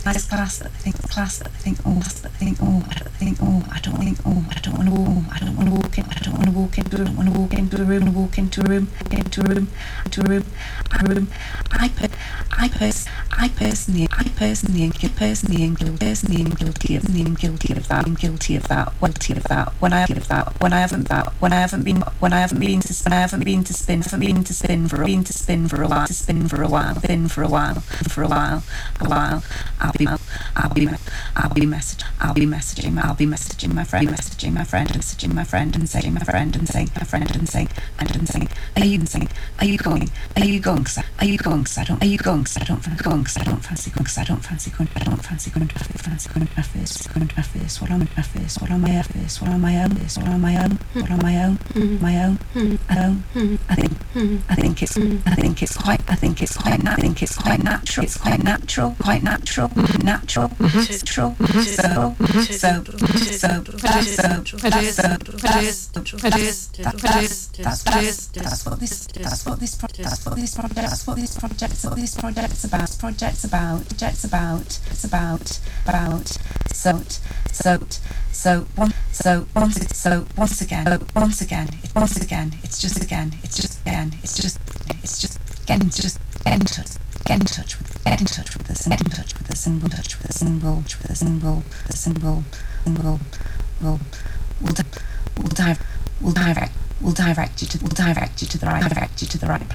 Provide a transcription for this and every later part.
class that I think class that I think oh that I think oh I think oh I don't think oh I don't want to oh I don't want to walk in I don't want to walk into I don't want to walk into a room walk into a room into a room into a room a room I personally am guilty of that. I'm guilty of that. When I haven't been to spin for a while. I'll be messaging my friend and saying, are you going? Are you going? 'Cause I don't fancy going. 'Cause I don't fancy going. 'Cause I don't fancy going. I don't fancy going to my first. What on my first? What on my first? What on my own? What on my own? What on my own? My own. I think it's quite natural. It's quite natural. That's what this project's about. Once again, it's just get in touch with the symbol. We'll direct you to the right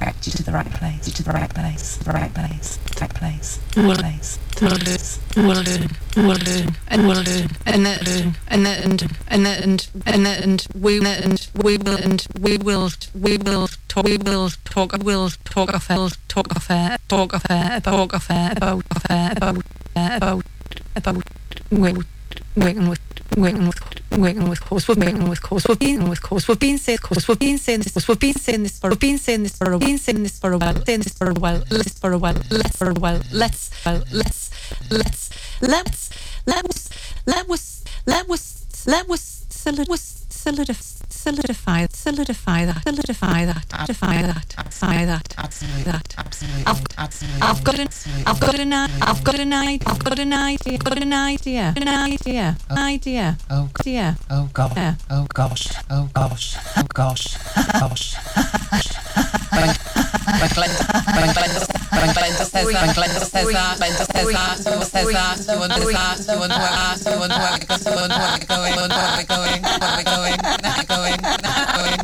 place. Will do. And we will talk about working with course we've been saying this for a while. Solidify that. I've got an idea. Oh gosh. Glenda says that.